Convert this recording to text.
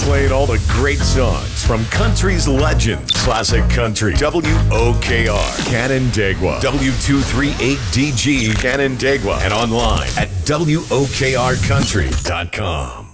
playing all the great songs from country's legends. Classic Country. WOKR. Canandaigua. W238DG Canandaigua. And online at WOKRCountry.com.